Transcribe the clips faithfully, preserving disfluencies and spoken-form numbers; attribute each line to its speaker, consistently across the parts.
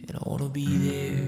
Speaker 1: and I wanna be there.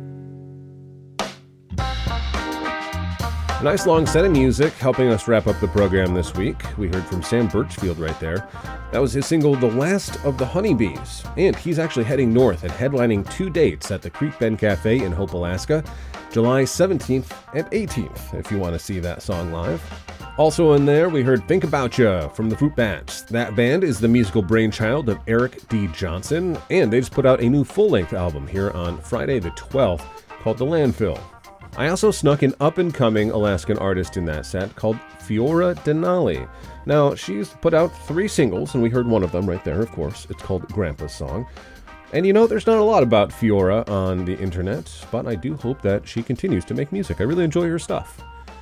Speaker 2: A nice long set of music helping us wrap up the program this week. We heard from Sam Birchfield right there. That was his single, The Last of the Honeybees. And he's actually heading north and headlining two dates at the Creek Bend Cafe in Hope, Alaska, July seventeenth and eighteenth, if you want to see that song live. Also in there, we heard Think About Ya from the Fruit Bats. That band is the musical brainchild of Eric D. Johnson, and they just put out a new full-length album here on Friday the twelfth called The Landfill. I also snuck an up-and-coming Alaskan artist in that set called Fiora Denali. Now, she's put out three singles, and we heard one of them right there, of course. It's called Grandpa's Song. And you know, there's not a lot about Fiora on the internet, but I do hope that she continues to make music. I really enjoy her stuff.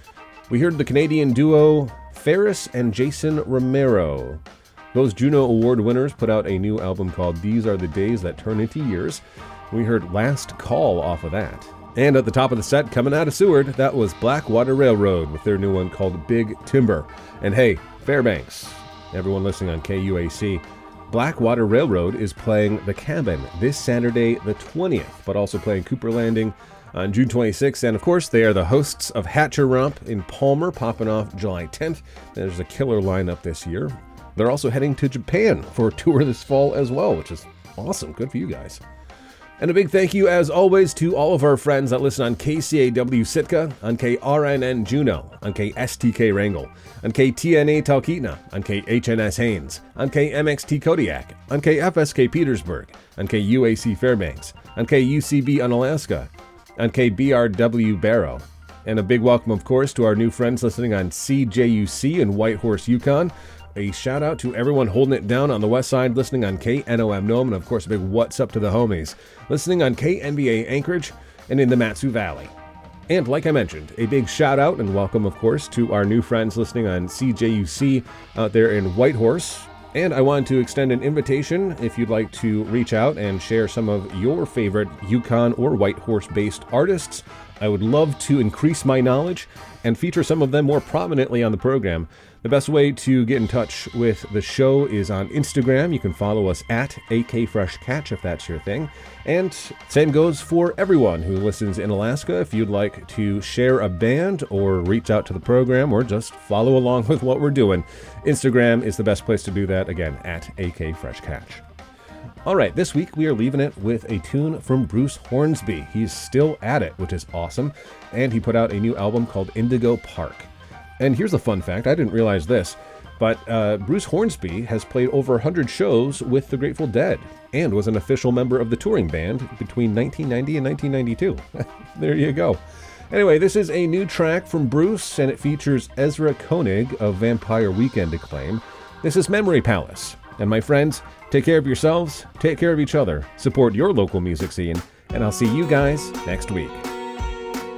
Speaker 2: We heard the Canadian duo Ferris and Jason Romero. Those Juno Award winners put out a new album called These Are the Days That Turn Into Years. We heard Last Call off of that. And at the top of the set, coming out of Seward, that was Blackwater Railroad with their new one called Big Timber. And hey, Fairbanks, everyone listening on K U A C, Blackwater Railroad is playing The Cabin this Saturday the twentieth, but also playing Cooper Landing on June twenty-sixth. And of course, they are the hosts of Hatcher Romp in Palmer, popping off July tenth. There's a killer lineup this year. They're also heading to Japan for a tour this fall as well, which is awesome. Good for you guys. And a big thank you, as always, to all of our friends that listen on K C A W Sitka, on K R N N Juneau, on K S T K Wrangell, on K T N A Talkeetna, on K H N S Haines, on K M X T Kodiak, on K F S K Petersburg, on K U A C Fairbanks, on K U C B Unalaska, on K B R W Barrow. And a big welcome, of course, to our new friends listening on C J U C in Whitehorse, Yukon. A shout out to everyone holding it down on the west side, listening on K N O M Nome, and of course a big what's up to the homies, listening on K N B A Anchorage and in the Matsu Valley. And like I mentioned, a big shout out and welcome, of course, to our new friends listening on C J U C out there in Whitehorse. And I wanted to extend an invitation if you'd like to reach out and share some of your favorite Yukon or Whitehorse-based artists. I would love to increase my knowledge and feature some of them more prominently on the program. The best way to get in touch with the show is on Instagram. You can follow us at A K Fresh Catch if that's your thing. And same goes for everyone who listens in Alaska. If you'd like to share a band or reach out to the program or just follow along with what we're doing, Instagram is the best place to do that. Again, at A K Fresh Catch. All right, this week we are leaving it with a tune from Bruce Hornsby. He's still at it, which is awesome. And he put out a new album called Indigo Park. And here's a fun fact, I didn't realize this, but uh, Bruce Hornsby has played over one hundred shows with the Grateful Dead and was an official member of the touring band between nineteen ninety and nineteen ninety-two. There you go. Anyway, this is a new track from Bruce, and it features Ezra Koenig of Vampire Weekend acclaim. This is Memory Palace. And my friends, take care of yourselves, take care of each other, support your local music scene, and I'll see you guys next week.